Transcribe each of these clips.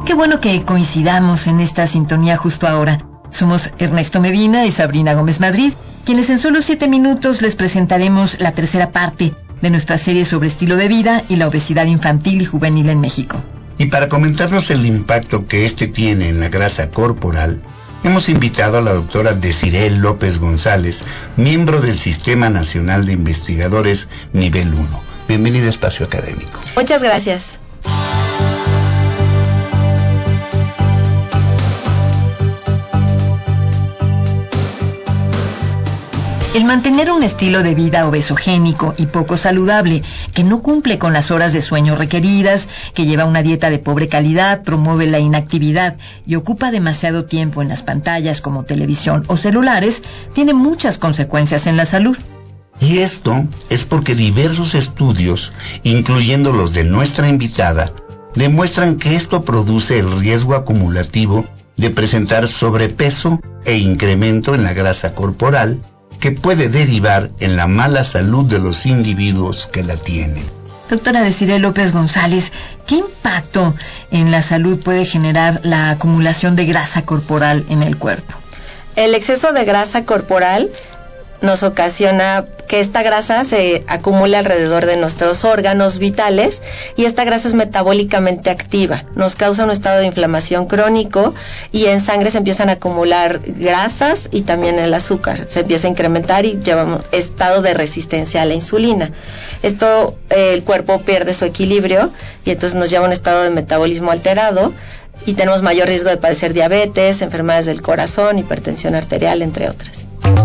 Qué bueno que coincidamos en esta sintonía justo ahora. Somos Ernesto Medina y Sabrina Gómez Madrid, quienes en solo 7 minutos les presentaremos la tercera parte de nuestra serie sobre estilo de vida y la obesidad infantil y juvenil en México. Y para comentarnos el impacto que este tiene en la grasa corporal, hemos invitado a la doctora Desiree López González, miembro del Sistema Nacional de Investigadores Nivel 1. Bienvenida a Espacio Académico. Muchas gracias. El mantener un estilo de vida obesogénico y poco saludable, que no cumple con las horas de sueño requeridas, que lleva una dieta de pobre calidad, promueve la inactividad y ocupa demasiado tiempo en las pantallas como televisión o celulares, tiene muchas consecuencias en la salud. Y esto es porque diversos estudios, incluyendo los de nuestra invitada, demuestran que esto produce el riesgo acumulativo de presentar sobrepeso e incremento en la grasa corporal, que puede derivar en la mala salud de los individuos que la tienen. Doctora Desiree López González, ¿qué impacto en la salud puede generar la acumulación de grasa corporal en el cuerpo? El exceso de grasa corporal nos ocasiona que esta grasa se acumula alrededor de nuestros órganos vitales y esta grasa es metabólicamente activa, nos causa un estado de inflamación crónico y en sangre se empiezan a acumular grasas y también el azúcar, se empieza a incrementar y llevamos estado de resistencia a la insulina. Esto, el cuerpo pierde su equilibrio y entonces nos lleva a un estado de metabolismo alterado y tenemos mayor riesgo de padecer diabetes, enfermedades del corazón, hipertensión arterial, entre otras.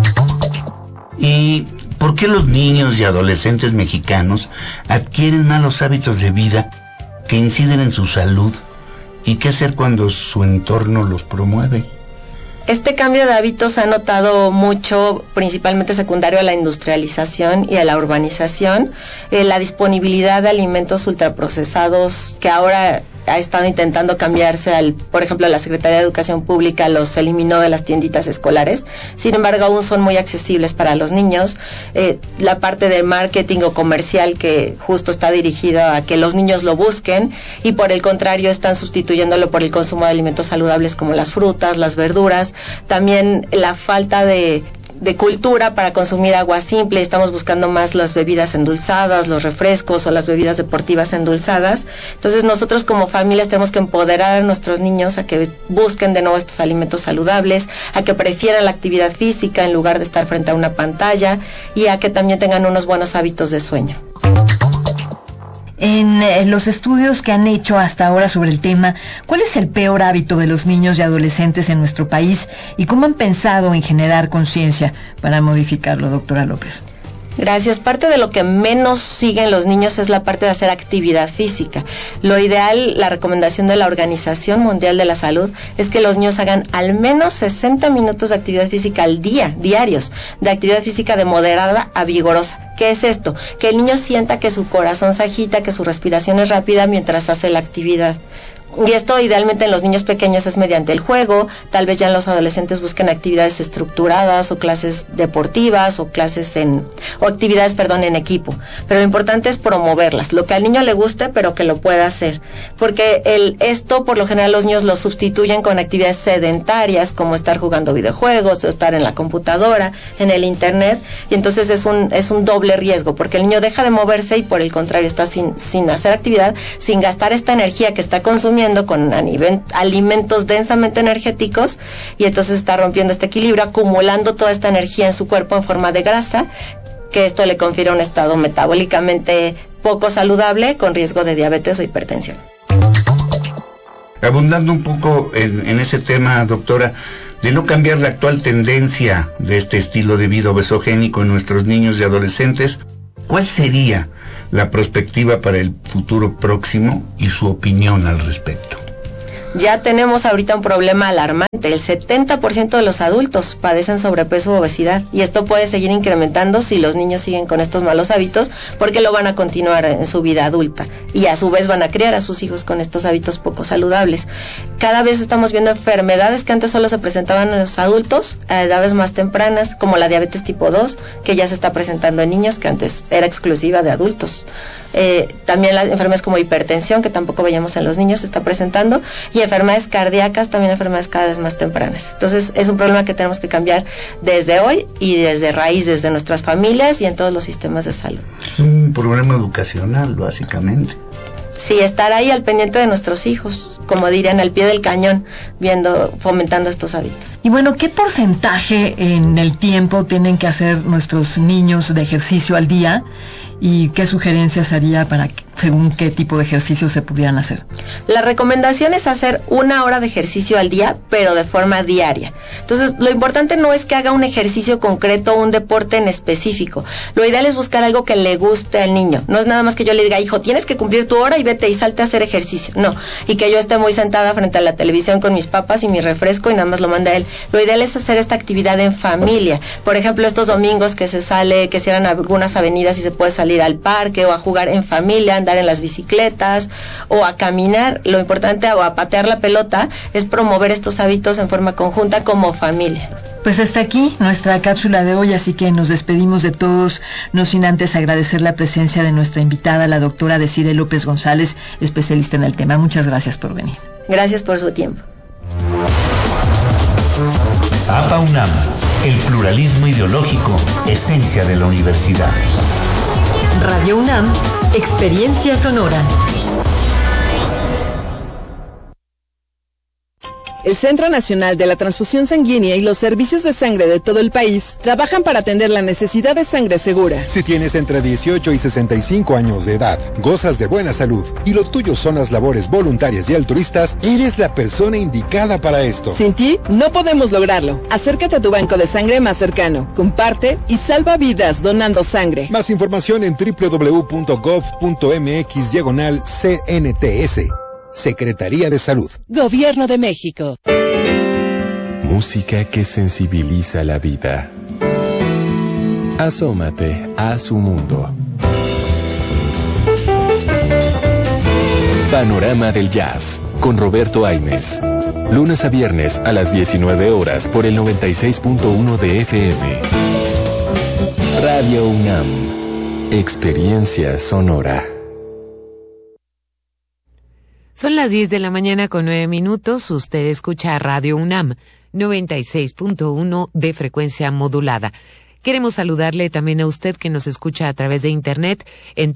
¿Y por qué los niños y adolescentes mexicanos adquieren malos hábitos de vida que inciden en su salud? ¿Y qué hacer cuando su entorno los promueve? Este cambio de hábitos se ha notado mucho, principalmente secundario a la industrialización y a la urbanización, la disponibilidad de alimentos ultraprocesados que ahora ha estado intentando cambiarse por ejemplo, la Secretaría de Educación Pública los eliminó de las tienditas escolares, sin embargo aún son muy accesibles para los niños. La parte del marketing o comercial que justo está dirigida a que los niños lo busquen y por el contrario están sustituyéndolo por el consumo de alimentos saludables como las frutas, las verduras, también la falta de cultura para consumir agua simple, estamos buscando más las bebidas endulzadas, los refrescos o las bebidas deportivas endulzadas. Entonces nosotros como familias tenemos que empoderar a nuestros niños a que busquen de nuevo estos alimentos saludables, a que prefieran la actividad física en lugar de estar frente a una pantalla y a que también tengan unos buenos hábitos de sueño. En los estudios que han hecho hasta ahora sobre el tema, ¿cuál es el peor hábito de los niños y adolescentes en nuestro país? ¿Y cómo han pensado en generar conciencia para modificarlo, doctora López? Gracias. Parte de lo que menos siguen los niños es la parte de hacer actividad física. Lo ideal, la recomendación de la Organización Mundial de la Salud, es que los niños hagan al menos 60 minutos de actividad física al día, diarios, de actividad física de moderada a vigorosa. ¿Qué es esto? Que el niño sienta que su corazón se agita, que su respiración es rápida mientras hace la actividad. Y esto idealmente en los niños pequeños es mediante el juego, tal vez ya en los adolescentes busquen actividades estructuradas o clases deportivas o actividades en equipo. Pero lo importante es promoverlas, lo que al niño le guste pero que lo pueda hacer. Porque esto por lo general los niños lo sustituyen con actividades sedentarias como estar jugando videojuegos, o estar en la computadora, en el internet, y entonces es un doble riesgo, porque el niño deja de moverse y por el contrario está sin hacer actividad, sin gastar esta energía que está consumiendo con alimentos densamente energéticos y entonces está rompiendo este equilibrio, acumulando toda esta energía en su cuerpo en forma de grasa, que esto le confiere un estado metabólicamente poco saludable con riesgo de diabetes o hipertensión. Abundando un poco en ese tema, doctora, de no cambiar la actual tendencia de este estilo de vida obesogénico en nuestros niños y adolescentes, ¿cuál sería la perspectiva para el futuro próximo y su opinión al respecto? Ya tenemos ahorita un problema alarmante. El 70% de los adultos padecen sobrepeso o obesidad y esto puede seguir incrementando si los niños siguen con estos malos hábitos porque lo van a continuar en su vida adulta y a su vez van a criar a sus hijos con estos hábitos poco saludables. Cada vez estamos viendo enfermedades que antes solo se presentaban en los adultos a edades más tempranas, como la diabetes tipo 2, que ya se está presentando en niños, que antes era exclusiva de adultos. También las enfermedades como hipertensión, que tampoco veíamos en los niños, se está presentando, y enfermedades cardíacas, también enfermedades cada vez más tempranas. Entonces es un problema que tenemos que cambiar desde hoy y desde raíz, desde nuestras familias y en todos los sistemas de salud. Es un problema educacional, básicamente. Sí, estar ahí al pendiente de nuestros hijos, como dirían, al pie del cañón, fomentando estos hábitos. Y bueno, ¿qué porcentaje en el tiempo tienen que hacer nuestros niños de ejercicio al día? ¿Y qué sugerencias haría para según qué tipo de ejercicios se pudieran hacer? La recomendación es hacer 1 hora de ejercicio al día, pero de forma diaria. Entonces, lo importante no es que haga un ejercicio concreto o un deporte en específico. Lo ideal es buscar algo que le guste al niño. No es nada más que yo le diga, hijo, tienes que cumplir tu hora y vete y salte a hacer ejercicio. No, y que yo esté muy sentada frente a la televisión con mis papas y mi refresco y nada más lo manda él. Lo ideal es hacer esta actividad en familia. Por ejemplo, estos domingos que cierran algunas avenidas y se puede salir al parque o a jugar en familia, andar en las bicicletas o a caminar. Lo importante, o a patear la pelota, es promover estos hábitos en forma conjunta como familia. Pues hasta aquí nuestra cápsula de hoy, así que nos despedimos de todos, no sin antes agradecer la presencia de nuestra invitada, la doctora Desiree López González, especialista en el tema. Muchas gracias por venir. Gracias por su tiempo. APA UNAM, el pluralismo ideológico, esencia de la universidad. Radio UNAM, experiencia sonora. El Centro Nacional de la Transfusión Sanguínea y los servicios de sangre de todo el país trabajan para atender la necesidad de sangre segura. Si tienes entre 18 y 65 años de edad, gozas de buena salud y lo tuyo son las labores voluntarias y altruistas, eres la persona indicada para esto. Sin ti, no podemos lograrlo. Acércate a tu banco de sangre más cercano, comparte y salva vidas donando sangre. Más información en www.gov.mx/CNTS. Secretaría de Salud. Gobierno de México. Música que sensibiliza la vida. Asómate a su mundo. Panorama del Jazz, con Roberto Aimes. Lunes a viernes a las 19 horas por el 96.1 de FM. Radio UNAM. Experiencia sonora. Son las 10 de la mañana con 9 minutos. Usted escucha Radio UNAM, 96.1 de frecuencia modulada. Queremos saludarle también a usted que nos escucha a través de internet en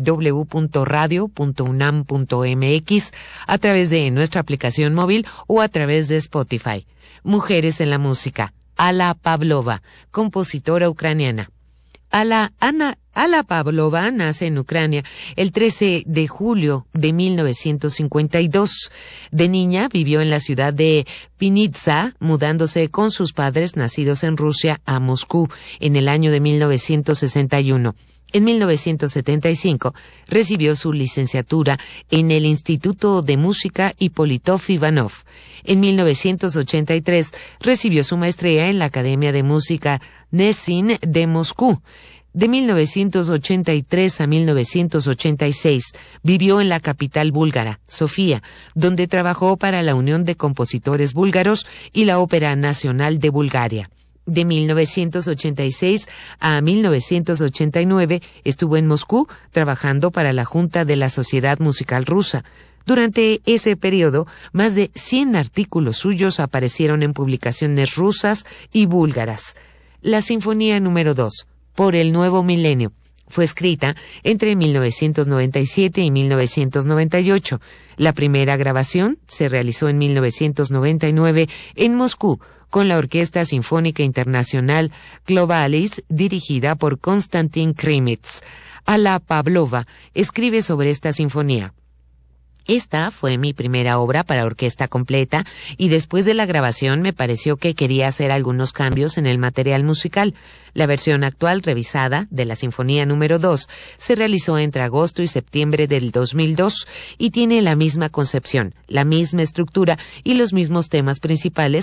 www.radio.unam.mx, a través de nuestra aplicación móvil o a través de Spotify. Mujeres en la música. Alla Pavlova, compositora ucraniana. Alla Pavlova nace en Ucrania el 13 de julio de 1952. De niña vivió en la ciudad de Vinnytsia, mudándose con sus padres nacidos en Rusia a Moscú en el año de 1961. En 1975 recibió su licenciatura en el Instituto de Música Ippolitov Ivanov. En 1983 recibió su maestría en la Academia de Música Nesin de Moscú. De 1983 a 1986 vivió en la capital búlgara, Sofía, donde trabajó para la Unión de Compositores Búlgaros y la Ópera Nacional de Bulgaria. De 1986 a 1989 estuvo en Moscú trabajando para la Junta de la Sociedad Musical Rusa. Durante ese periodo, más de 100 artículos suyos aparecieron en publicaciones rusas y búlgaras. La Sinfonía número 2, por el Nuevo Milenio, fue escrita entre 1997 y 1998. La primera grabación se realizó en 1999 en Moscú con la Orquesta Sinfónica Internacional Globalis, dirigida por Konstantin Krimitz. Alla Pavlova escribe sobre esta sinfonía. Esta fue mi primera obra para orquesta completa y después de la grabación me pareció que quería hacer algunos cambios en el material musical. La versión actual revisada de la Sinfonía número 2 se realizó entre agosto y septiembre del 2002 y tiene la misma concepción, la misma estructura y los mismos temas principales